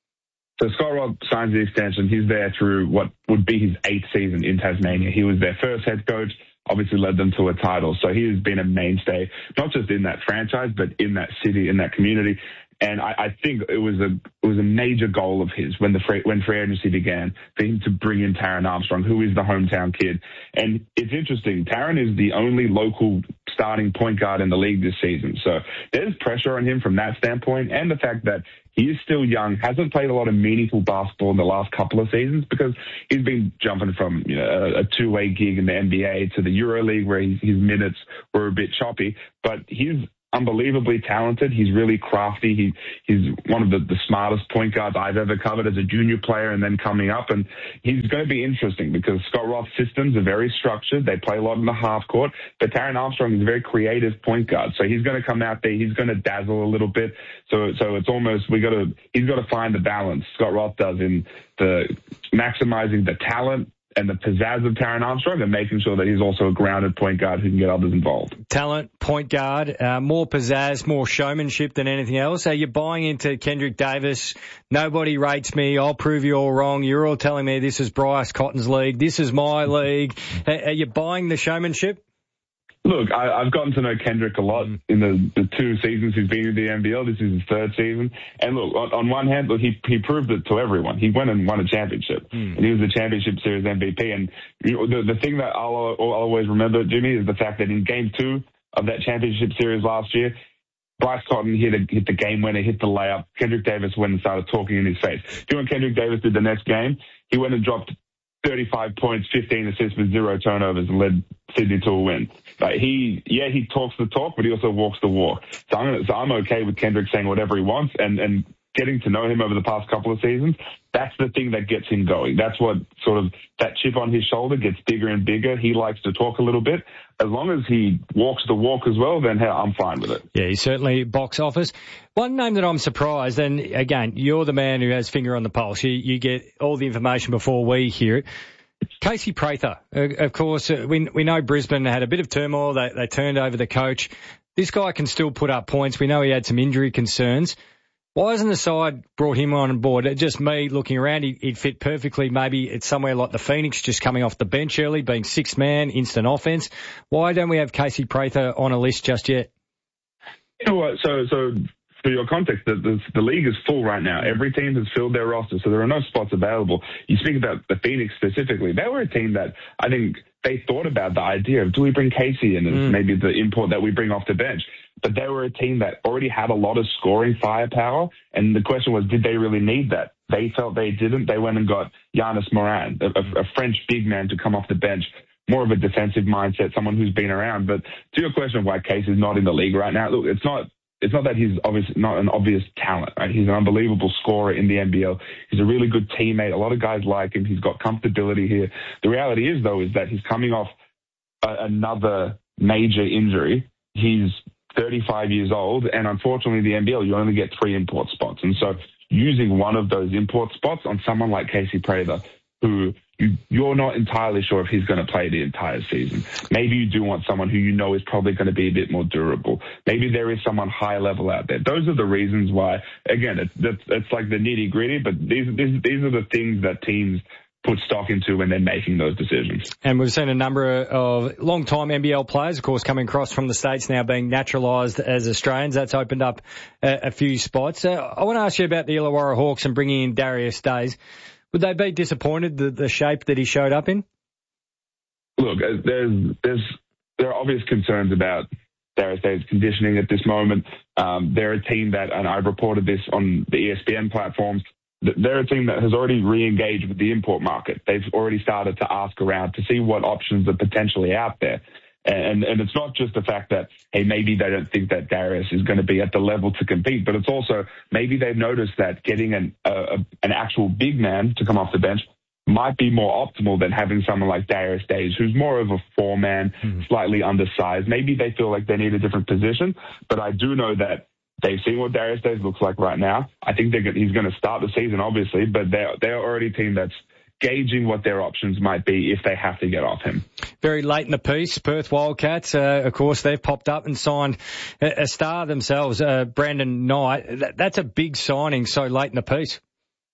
So Scott Roth signs the extension. He's there through what would be his eighth season in Tasmania. He was their first head coach, obviously led them to a title. So he has been a mainstay, not just in that franchise, but in that city, in that community. And I, I think it was a it was a major goal of his when the free, when free agency began for him to bring in Taran Armstrong, who is the hometown kid. And it's interesting, Taran is the only local starting point guard in the league this season. So there's pressure on him from that standpoint, and the fact that he is still young, hasn't played a lot of meaningful basketball in the last couple of seasons because he's been jumping from, you know, a, a two-way gig in the N B A to the EuroLeague where his, his minutes were a bit choppy. But he's unbelievably talented. He's really crafty. He he's one of the, the smartest point guards I've ever covered as a junior player and then coming up. And he's going to be interesting because Scott Roth's systems are very structured. They play a lot in the half court. But Taran Armstrong is a very creative point guard. So he's going to come out there. He's going to dazzle a little bit. So so it's almost, we got to, he's got to find the balance, Scott Roth does, in the maximizing the talent and the pizzazz of Taran Armstrong and making sure that he's also a grounded point guard who can get others involved. Talent, point guard, uh, more pizzazz, more showmanship than anything else. Are you buying into Kendrick Davis? Nobody rates me. I'll prove you all wrong. You're all telling me this is Bryce Cotton's league. This is my league. Are you buying the showmanship? Look, I, I've gotten to know Kendrick a lot mm. in the, the two seasons he's been in the N B L. This is his third season. And look, on, on one hand, look, he, he proved it to everyone. He went and won a championship. Mm. And he was the championship series M V P. And you know, the, the thing that I'll, I'll always remember, Jimmy, is the fact that in game two of that championship series last year, Bryce Cotton hit, a, hit the game winner, hit the layup. Kendrick Davis went and started talking in his face. You know what Kendrick Davis did the next game? He went and dropped thirty-five points, fifteen assists with zero turnovers and led Sydney to a win. Like he, yeah, he talks the talk, but he also walks the walk. So I'm, so I'm okay with Kendrick saying whatever he wants and, and getting to know him over the past couple of seasons. That's the thing that gets him going. That's what sort of, that chip on his shoulder gets bigger and bigger. He likes to talk a little bit. As long as he walks the walk as well, then hey, I'm fine with it. Yeah, he's certainly box office. One name that I'm surprised, and again, you're the man who has finger on the pulse. You, you get all the information before we hear it. Casey Prather, uh, of course, uh, we we know Brisbane had a bit of turmoil. They, they turned over the coach. This guy can still put up points. We know he had some injury concerns. Why hasn't the side brought him on board? Just me looking around, he, he'd fit perfectly. Maybe it's somewhere like the Phoenix, just coming off the bench early, being sixth man, instant offense. Why don't we have Casey Prather on a list just yet? You know what? So, so for your context, the, the, the league is full right now. Every team has filled their roster, so there are no spots available. You speak about the Phoenix specifically. They were a team that I think they thought about the idea of, do we bring Casey in as mm. maybe the import that we bring off the bench? But they were a team that already had a lot of scoring firepower, and the question was, did they really need that? They felt they didn't. They went and got Giannis Moran, a, a, a French big man to come off the bench, more of a defensive mindset, someone who's been around. But to your question of why Casey's not in the league right now, look, it's not It's not that he's obvious, not an obvious talent, right? He's an unbelievable scorer in the N B L. He's a really good teammate. A lot of guys like him. He's got comfortability here. The reality is, though, is that he's coming off a, another major injury. He's thirty-five years old, and unfortunately, the N B L, you only get three import spots. And so using one of those import spots on someone like Casey Prather, who you, you're not entirely sure if he's going to play the entire season. Maybe you do want someone who you know is probably going to be a bit more durable. Maybe there is someone high level out there. Those are the reasons why, again, it's, it's, it's like the nitty gritty, but these, these, these are the things that teams put stock into when they're making those decisions. And we've seen a number of long-time N B L players, of course, coming across from the States now being naturalised as Australians. That's opened up a, a few spots. Uh, I want to ask you about the Illawarra Hawks and bringing in Darius Days. Would they be disappointed, the, the shape that he showed up in? Look, there's, there's, there are obvious concerns about Darius Days' conditioning at this moment. Um, they're a team that, and I've reported this on the E S P N platforms, they're a team that has already re-engaged with the import market. They've already started to ask around to see what options are potentially out there. And, and it's not just the fact that, hey, maybe they don't think that Darius is going to be at the level to compete, but it's also maybe they've noticed that getting an, a, an actual big man to come off the bench might be more optimal than having someone like Darius Days, who's more of a four-man, mm-hmm. slightly undersized. Maybe they feel like they need a different position, but I do know that they've seen what Darius Days looks like right now. I think they're, he's going to start the season, obviously, but they're, they're already a team that's gauging what their options might be if they have to get off him. Very late in the piece, Perth Wildcats, uh, of course, they've popped up and signed a, a star themselves, uh, Brandon Knight. That, that's a big signing so late in the piece.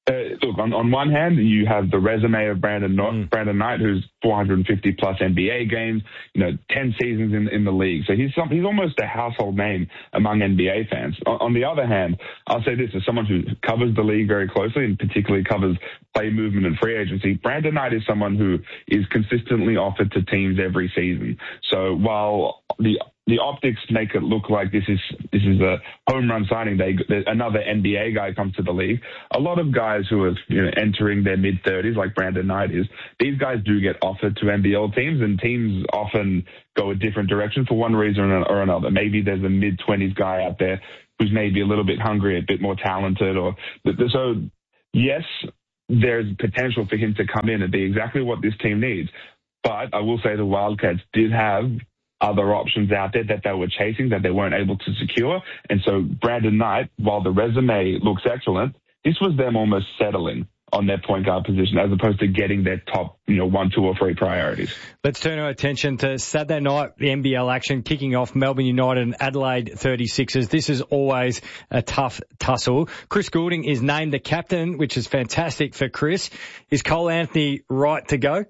Uh, look, on, on one hand, you have the resume of Brandon mm. Brandon Knight, who's four hundred fifty plus N B A games, you know, ten seasons in, in the league. So he's some, he's almost a household name among N B A fans. On, on the other hand, I'll say this, as someone who covers the league very closely and particularly covers play movement and free agency, Brandon Knight is someone who is consistently offered to teams every season. So while the The optics make it look like this is this is a home run signing. They another N B A guy comes to the league. A lot of guys who are you know, entering their mid thirties, like Brandon Knight is, these guys do get offered to N B L teams, and teams often go a different direction for one reason or another. Maybe there's a mid twenties guy out there who's maybe a little bit hungry, a bit more talented, or so. Yes, there's potential for him to come in and be exactly what this team needs. But I will say the Wildcats did have other options out there that they were chasing that they weren't able to secure. And so Brandon Knight, while the resume looks excellent, this was them almost settling on their point guard position as opposed to getting their top, you know, one, two or three priorities. Let's turn our attention to Saturday night, the N B L action kicking off, Melbourne United and Adelaide thirty-sixers. This is always a tough tussle. Chris Goulding is named the captain, which is fantastic for Chris. Is Cole Anthony right to go?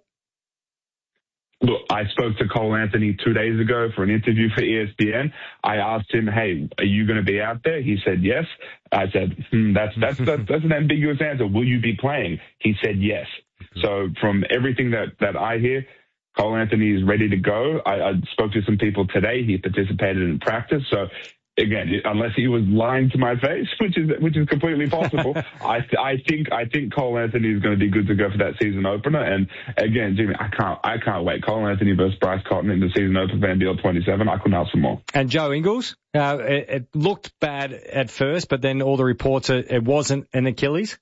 Look, I spoke to Cole Anthony two days ago for an interview for E S P N. I asked him, hey, are you going to be out there? He said yes. I said, hmm, that's, that's, that's, that's an ambiguous answer. Will you be playing? He said yes. So from everything that, that I hear, Cole Anthony is ready to go. I, I spoke to some people today. He participated in practice. So again, unless he was lying to my face, which is which is completely possible, I th- I think I think Cole Anthony is going to be good to go for that season opener. And again, Jimmy, I can't I can't wait. Cole Anthony versus Bryce Cotton in the season opener for N B L twenty-seven. I couldn't ask for more. And Joe Ingles, uh, it, it looked bad at first, but then all the reports are, it wasn't an Achilles.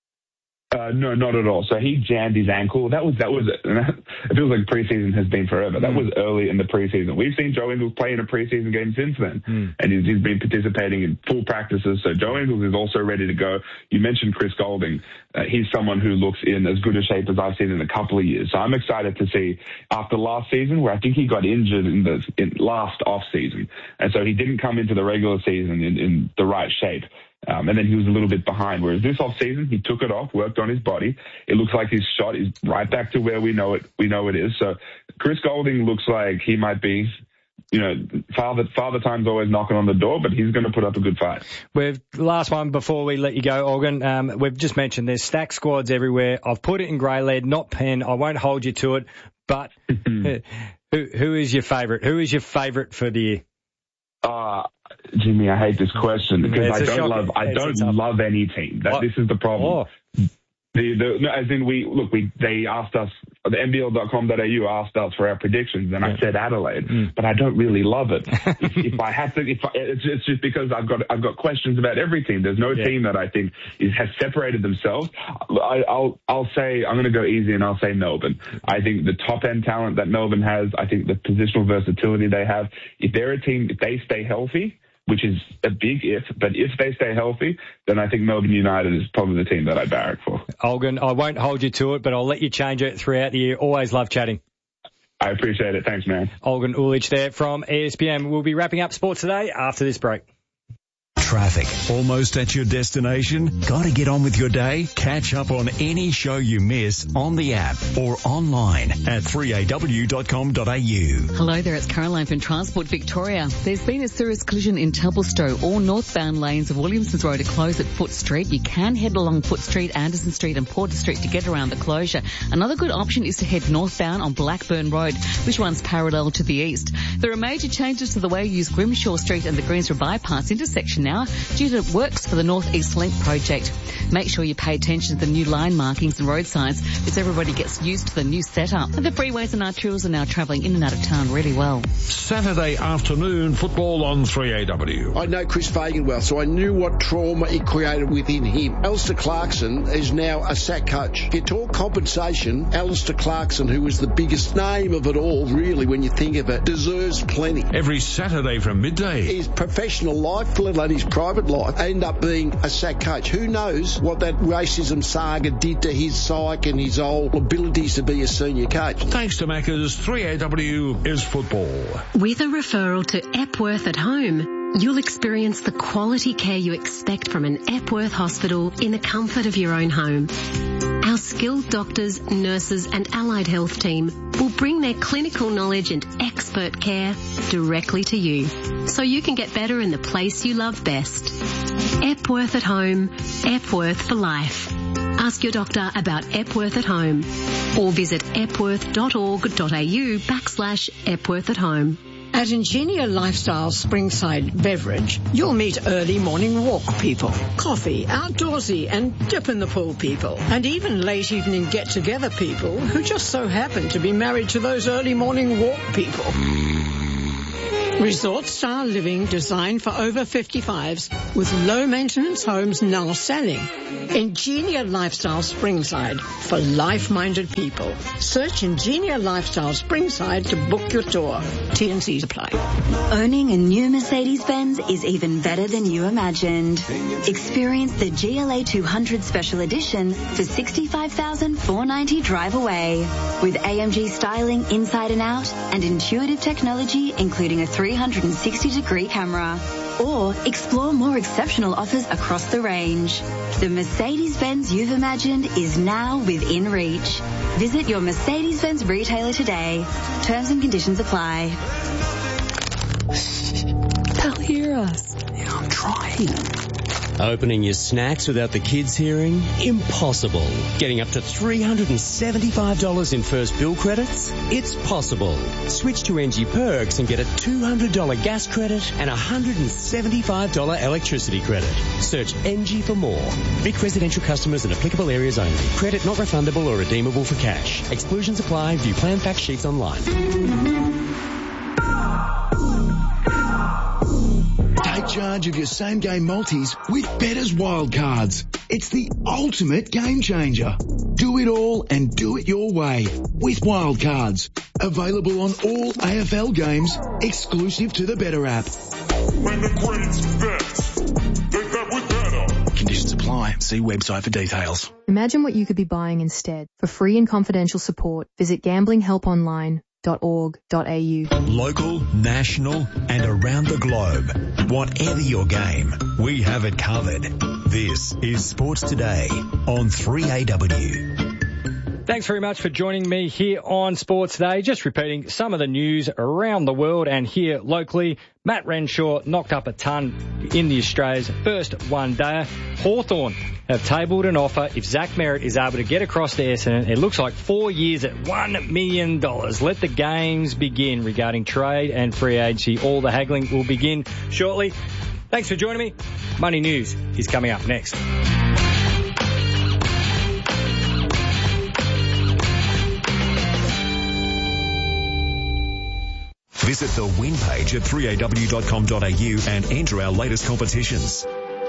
Uh, no, not at all. So he jammed his ankle. That was, that was, it feels like preseason has been forever. That mm. was early in the preseason. We've seen Joe Ingles play in a preseason game since then, mm. and he's, he's been participating in full practices. So Joe Ingles is also ready to go. You mentioned Chris Goulding. Uh, he's someone who looks in as good a shape as I've seen in a couple of years. So I'm excited to see after last season, where I think he got injured in the in last off season. And so he didn't come into the regular season in, in the right shape. Um, and then he was a little bit behind. Whereas this off season, he took it off, worked on his body. It looks like his shot is right back to where we know it. We know it is. So Chris Goulding looks like he might be, you know, father father time's always knocking on the door, but he's going to put up a good fight. We've last one before we let you go, Organ. Um, we've just mentioned there's stack squads everywhere. I've put it in grey lead, not pen. I won't hold you to it. But who who is your favourite? Who is your favourite for the year? Uh, Jimmy, I hate this question because I don't love I don't love any team. That this is the problem. Oh. The, the, no, as in we look, we they asked us, the N B L dot com dot A U asked us for our predictions, and yeah. I said Adelaide, mm. but I don't really love it. if, if I have to, if I, it's, it's just because I've got I've got questions about every team. There's no yeah. team that I think is, has separated themselves. I, I'll I'll say I'm going to go easy, and I'll say Melbourne. I think the top end talent that Melbourne has, I think the positional versatility they have. If they're a team, if they stay healthy, which is a big if, but if they stay healthy, then I think Melbourne United is probably the team that I barrack for. Olgun, I won't hold you to it, but I'll let you change it throughout the year. Always love chatting. I appreciate it. Thanks, man. Olgun Ulich there from E S P N. We'll be wrapping up sports today after this break. Traffic. Almost at your destination? Gotta get on with your day? Catch up on any show you miss on the app or online at three A W dot com dot A U. Hello there, it's Caroline from Transport Victoria. There's been a serious collision in Templestowe. All northbound lanes of Williamson's Road are closed at Foot Street. You can head along Foot Street, Anderson Street and Porter Street to get around the closure. Another good option is to head northbound on Blackburn Road, which runs parallel to the east. There are major changes to the way you use Grimshaw Street and the Greensboro Bypass intersection now due to works for the North East Link project. Make sure you pay attention to the new line markings and road signs as everybody gets used to the new setup. And the freeways and arterials are now travelling in and out of town really well. Saturday afternoon football on three A W. I know Chris Fagan well, so I knew what trauma it created within him. Alistair Clarkson is now a sack coach. If you talk compensation, Alistair Clarkson, who was the biggest name of it all, really, when you think of it, deserves plenty. Every Saturday from midday. His professional life, let alone his private life, end up being a sack coach. Who knows what that racism saga did to his psyche and his whole abilities to be a senior coach. Thanks to Macca's, three A W is football. With a referral to Epworth at Home, you'll experience the quality care you expect from an Epworth hospital in the comfort of your own home. Our skilled doctors, nurses and allied health team will bring their clinical knowledge and expert care directly to you, so you can get better in the place you love best. Epworth at home, Epworth for life. Ask your doctor about Epworth at home or visit epworth.org.au backslash Epworth at home. At Ingenia Lifestyle Springside Beverage, you'll meet early morning walk people, coffee, outdoorsy and dip in the pool people, and even late evening get-together people who just so happen to be married to those early morning walk people. Resort-style living designed for over fifty-fives with low-maintenance homes now selling. Ingenia Lifestyle Springside for life-minded people. Search Ingenia Lifestyle Springside to book your tour. T and C's apply. Owning a new Mercedes-Benz is even better than you imagined. Experience the G L A two hundred Special Edition for sixty-five thousand four hundred ninety dollars drive away. With A M G styling inside and out and intuitive technology including a three hundred sixty degree camera. Or explore more exceptional offers across the range. The Mercedes-Benz you've imagined is now within reach. Visit your Mercedes-Benz retailer today. Terms and conditions apply. They'll hear us. Yeah, I'm trying. Opening your snacks without the kids hearing? Impossible. Getting up to three hundred seventy-five dollars in first bill credits? It's possible. Switch to N G Perks and get a two hundred dollars gas credit and a one hundred seventy-five dollars electricity credit. Search N G for more. Vic residential customers in applicable areas only. Credit not refundable or redeemable for cash. Exclusions apply. View plan fact sheets online. Take charge of your same-game multis with Better's Wildcards. It's the ultimate game changer. Do it all and do it your way with Wildcards. Available on all A F L games, exclusive to the Better app. When the greats bet, they bet with Better. Conditions apply. See website for details. Imagine what you could be buying instead. For free and confidential support, visit gambling help online dot org dot a u. Local, national and around the globe. Whatever your game, we have it covered. This is Sports Today on three A W. Thanks very much for joining me here on Sports Today. Just repeating some of the news around the world and here locally. Matt Renshaw knocked up a ton in the Australia's first one-dayer. Hawthorn have tabled an offer if Zach Merritt is able to get across to Essendon. It looks like four years at one million dollars. Let the games begin regarding trade and free agency. All the haggling will begin shortly. Thanks for joining me. Money News is coming up next. Visit the win page at three A W dot com dot a u and enter our latest competitions.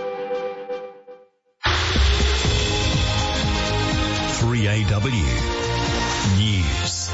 three A W News.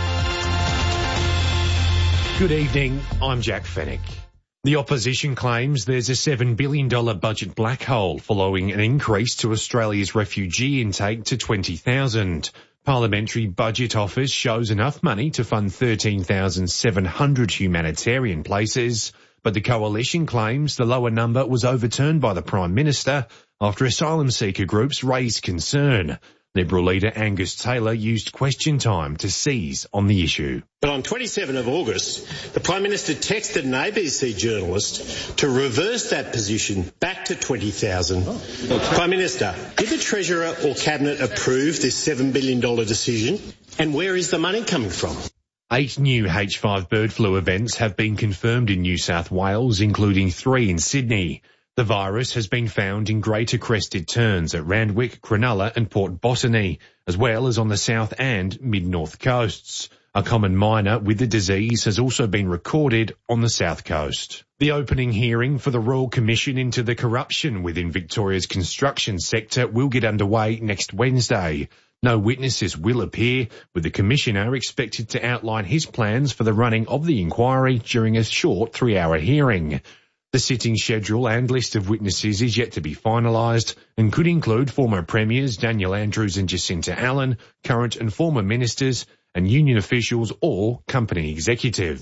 Good evening, I'm Jack Fennick. The opposition claims there's a seven billion dollars budget black hole following an increase to Australia's refugee intake to twenty thousand. Parliamentary Budget Office shows enough money to fund thirteen thousand seven hundred humanitarian places, but the coalition claims the lower number was overturned by the Prime Minister after asylum seeker groups raised concern. Liberal leader Angus Taylor used question time to seize on the issue. But on the twenty-seventh of August, the Prime Minister texted an A B C journalist to reverse that position back to twenty thousand. Oh. Prime Minister, did the Treasurer or Cabinet approve this seven billion dollars decision? And where is the money coming from? Eight new H five bird flu events have been confirmed in New South Wales, including three in Sydney. The virus has been found in greater crested terns at Randwick, Cronulla and Port Botany, as well as on the south and mid-north coasts. A common minor with the disease has also been recorded on the south coast. The opening hearing for the Royal Commission into the corruption within Victoria's construction sector will get underway next Wednesday. No witnesses will appear, with the Commissioner expected to outline his plans for the running of the inquiry during a short three-hour hearing. The sitting schedule and list of witnesses is yet to be finalised and could include former premiers Daniel Andrews and Jacinta Allen, current and former ministers and union officials or company executives.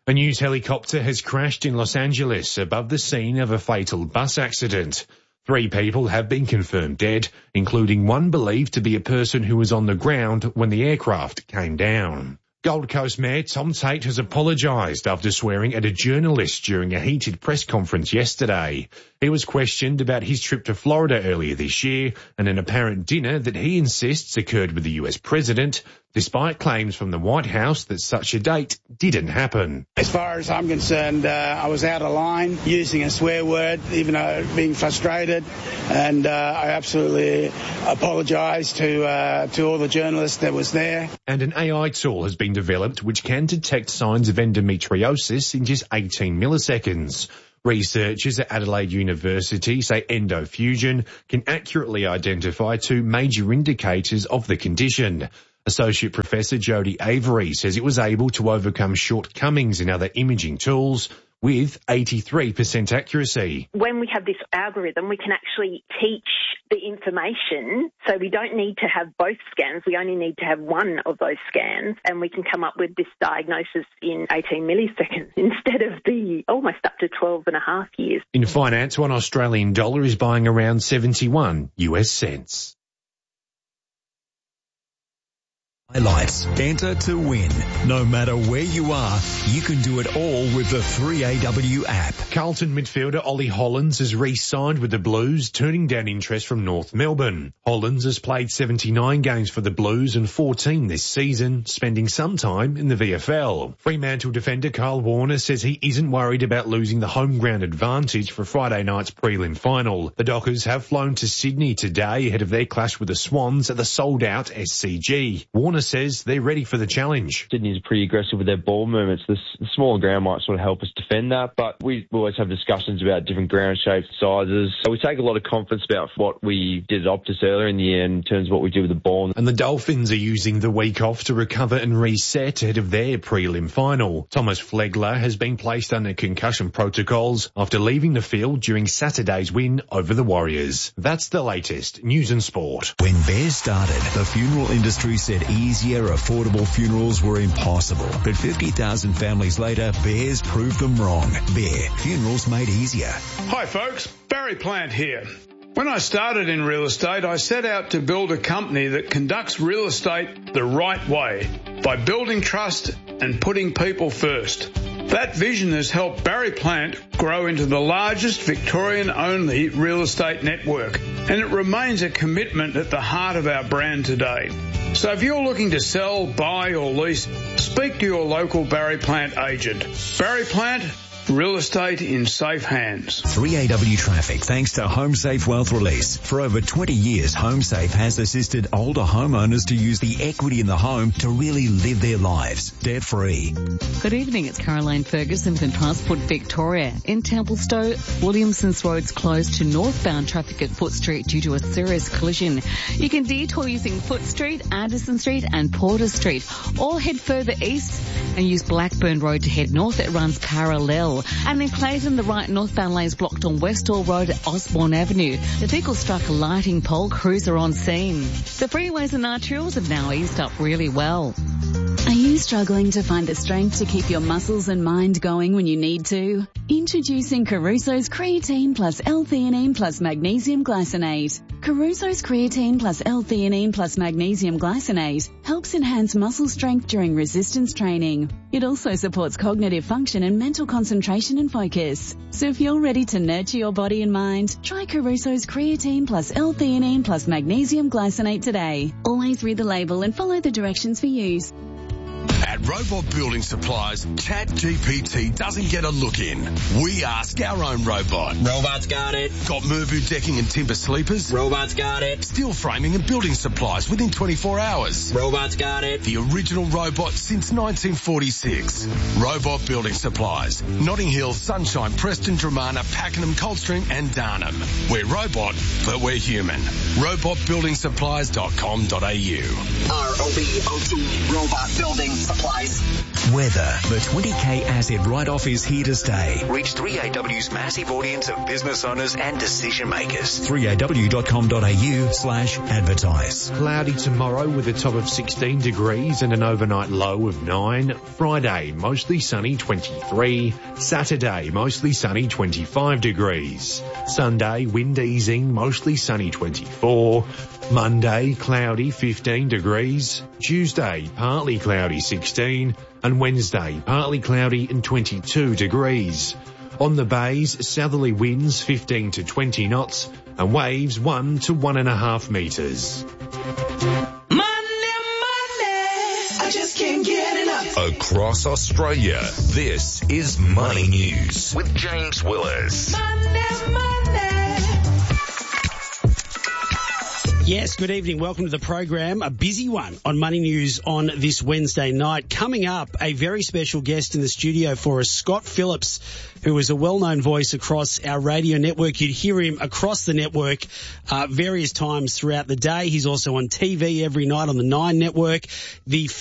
A news helicopter has crashed in Los Angeles above the scene of a fatal bus accident. Three people have been confirmed dead, including one believed to be a person who was on the ground when the aircraft came down. Gold Coast Mayor Tom Tate has apologised after swearing at a journalist during a heated press conference yesterday. He was questioned about his trip to Florida earlier this year and an apparent dinner that he insists occurred with the U S president, despite claims from the White House that such a date didn't happen. As far as I'm concerned, uh, I was out of line, using a swear word, even though being frustrated, and uh, I absolutely apologise to uh, to all the journalists that was there. And an A I tool has been developed which can detect signs of endometriosis in just eighteen milliseconds. Researchers at Adelaide University say EndoFusion can accurately identify two major indicators of the condition. Associate Professor Jodie Avery says it was able to overcome shortcomings in other imaging tools with eighty-three percent accuracy. When we have this algorithm, we can actually teach the information, so we don't need to have both scans, we only need to have one of those scans, and we can come up with this diagnosis in eighteen milliseconds instead of the almost up to twelve and a half years. In finance, one Australian dollar is buying around seventy-one U S cents. Highlights. Enter to win. No matter where you are, you can do it all with the three A W app. Carlton midfielder Ollie Hollands has re-signed with the Blues, turning down interest from North Melbourne. Hollands has played seventy-nine games for the Blues and fourteen this season, spending some time in the V F L. Fremantle defender Kyle Warner says he isn't worried about losing the home ground advantage for Friday night's prelim final. The Dockers have flown to Sydney today ahead of their clash with the Swans at the sold-out S C G. Warner says they're ready for the challenge. Sydney's pretty aggressive with their ball movements. The, the smaller ground might sort of help us defend that, but we always have discussions about different ground shapes, sizes. So we take a lot of confidence about what we did at Optus earlier in the year in terms of what we do with the ball. And the Dolphins are using the week off to recover and reset ahead of their prelim final. Thomas Flegler has been placed under concussion protocols after leaving the field during Saturday's win over the Warriors. That's the latest news and sport. When Bears started, the funeral industry said easier, affordable funerals were impossible. But fifty thousand families later, Bears proved them wrong. Bear, funerals made easier. Hi folks, Barry Plant here. When I started in real estate, I set out to build a company that conducts real estate the right way by building trust and putting people first. That vision has helped Barry Plant grow into the largest Victorian-only real estate network, and it remains a commitment at the heart of our brand today. So if you're looking to sell, buy or lease, speak to your local Barry Plant agent. Barry Plant, real estate in safe hands. three A W Traffic, thanks to HomeSafe Wealth Release. For over twenty years, HomeSafe has assisted older homeowners to use the equity in the home to really live their lives debt-free. Good evening, it's Caroline Ferguson from Transport Victoria. In Templestowe, Williamson's Road's closed to northbound traffic at Foot Street due to a serious collision. You can detour using Foot Street, Anderson Street and Porter Street, or head further east and use Blackburn Road to head north. It runs parallel. And in Clayton, the right northbound lane is blocked on Westall Road at Osborne Avenue. The vehicle struck a lighting pole. Crews are on scene. The freeways and arterials have now eased up really well. Are you struggling to find the strength to keep your muscles and mind going when you need to? Introducing Caruso's Creatine plus L-theanine plus Magnesium Glycinate. Caruso's Creatine plus L-theanine plus Magnesium Glycinate helps enhance muscle strength during resistance training. It also supports cognitive function and mental concentration and focus. So if you're ready to nurture your body and mind, try Caruso's Creatine plus L-theanine plus Magnesium Glycinate today. Always read the label and follow the directions for use. At Robot Building Supplies, ChatGPT doesn't get a look in. We ask our own robot. Robot's got it. Got Mervu decking and timber sleepers? Robot's got it. Steel framing and building supplies within twenty-four hours? Robot's got it. The original robot since nineteen forty-six. Robot Building Supplies. Notting Hill, Sunshine, Preston, Dramana, Pakenham, Coldstream and Darnham. We're robot, but we're human. robot building supplies dot com dot a u. R O B O T, Robot Building Supplies. applies. Weather. The twenty K asset write-off is here to stay. Reach three A W's massive audience of business owners and decision makers. three A W dot com dot A U slash advertise. Cloudy tomorrow with a top of sixteen degrees and an overnight low of nine. Friday, mostly sunny, twenty-three. Saturday, mostly sunny, twenty-five degrees. Sunday, wind easing, mostly sunny, twenty-four. Monday, cloudy, fifteen degrees. Tuesday, partly cloudy, sixteen. And Wednesday, partly cloudy and twenty-two degrees. On the bays, southerly winds fifteen to twenty knots and waves one to one and a half metres. I just can't get enough. Across Australia, this is Money News with James Willis. Monday, Monday. Yes, good evening. Welcome to the program. A busy one on Money News on this Wednesday night. Coming up, a very special guest in the studio for us, Scott Phillips, who is a well-known voice across our radio network. You'd hear him across the network uh, various times throughout the day. He's also on T V every night on the Nine Network. The